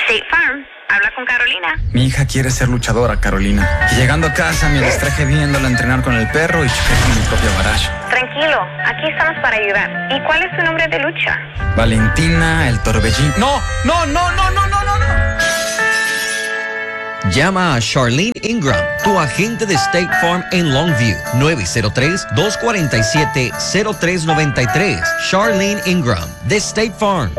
State Farm. Habla con Carolina. Mi hija quiere ser luchadora, Carolina. Y llegando a casa me distraje viéndola entrenar con el perro y choqué con mi propio garage. Tranquilo, aquí estamos para ayudar. ¿Y cuál es tu nombre de lucha? Valentina, el Torbellín. ¡No! Llama a Charlene Ingram, tu agente de State Farm en Longview, 903-247-0393. Charlene Ingram, de State Farm.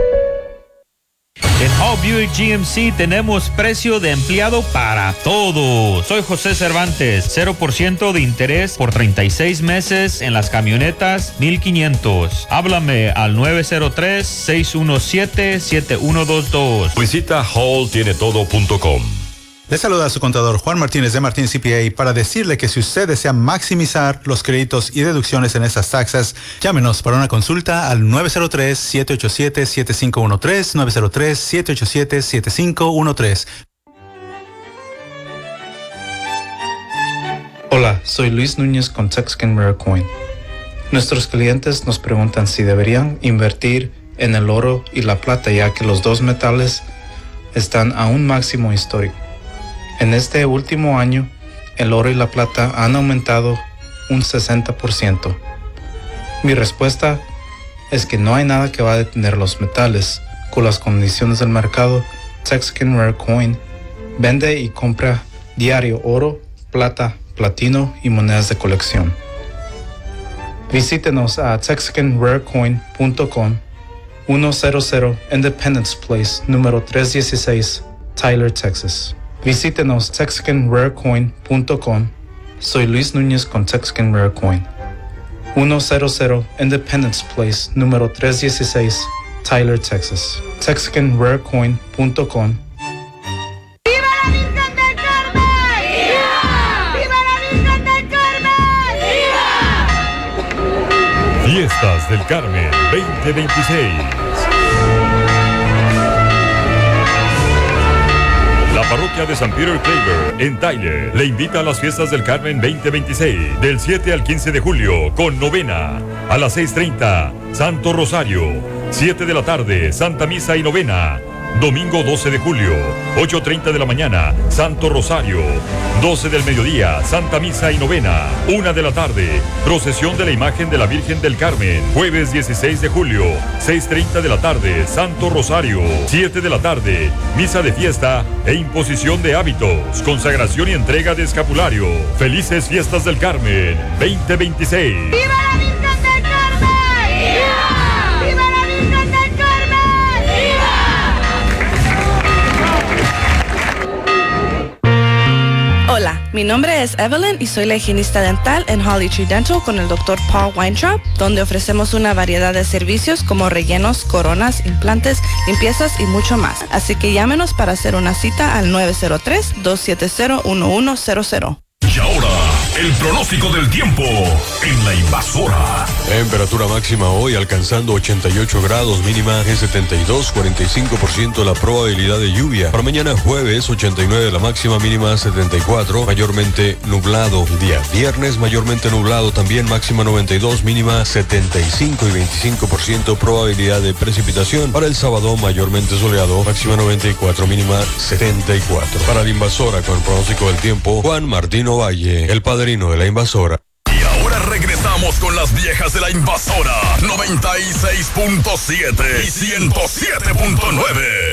En Hall Buick GMC tenemos precio de empleado para todos. Soy José Cervantes, 0% de interés por 36 meses en las camionetas 1500. Háblame al 903-617-7122. Visita halltienetodo.com. Le saluda a su contador Juan Martínez de Martín CPA para decirle que si usted desea maximizar los créditos y deducciones en estas taxas, llámenos para una consulta al 903-787-7513, 903-787-7513. Hola, soy Luis Núñez con Texacan Rare Coin. Nuestros clientes nos preguntan si deberían invertir en el oro y la plata, ya que los dos metales están a un máximo histórico. En este último año, el oro y la plata han aumentado un 60%. Mi respuesta es que no hay nada que va a detener los metales. Con las condiciones del mercado, Texacan Rare Coin vende y compra diario oro, plata, platino y monedas de colección. Visítenos a TexacanRareCoin.com, 100 Independence Place, número 316, Tyler, Texas. Visítenos TexacanRareCoin.com. Soy Luis Núñez con Texacan Rare Coin. 100 Independence Place, número 316, Tyler, Texas. TexacanRareCoin.com. ¡Viva la Virgen del Carmen! ¡Viva! ¡Viva la Virgen del Carmen! ¡Viva! Fiestas del Carmen 2026. La parroquia de San Peter Claver en Tyler le invita a las Fiestas del Carmen 2026 del 7 al 15 de julio con novena a las 6:30, Santo Rosario, 7 de la tarde, Santa Misa y novena. Domingo 12 de julio, 8:30 de la mañana, Santo Rosario. 12 del mediodía, Santa Misa y novena. 1 de la tarde, procesión de la imagen de la Virgen del Carmen. Jueves 16 de julio, 6:30 de la tarde, Santo Rosario. 7 de la tarde, misa de fiesta e imposición de hábitos. Consagración y entrega de escapulario. Felices Fiestas del Carmen 2026. ¡Viva la Virgen del Carmen! ¡Viva! ¡Viva la Virgen del Carmen! Hola, mi nombre es Evelyn y soy la higienista dental en Holly Tree Dental con el Dr. Paul Weintraub, donde ofrecemos una variedad de servicios como rellenos, coronas, implantes, limpiezas y mucho más. Así que llámenos para hacer una cita al 903-270-1100. Y ahora, el pronóstico del tiempo en La Invasora. Temperatura máxima hoy alcanzando 88 grados, mínima en 72, 45% la probabilidad de lluvia. Para mañana jueves, 89 la máxima, mínima 74, mayormente nublado. El día viernes mayormente nublado, también máxima 92, mínima 75 y 25% probabilidad de precipitación. Para el sábado mayormente soleado, máxima 94, mínima 74. Para La Invasora con el pronóstico del tiempo, Juan Martín Valle, el padrino de La Invasora. Y ahora regresamos con las viejas de La Invasora, 96.7 y 107.9.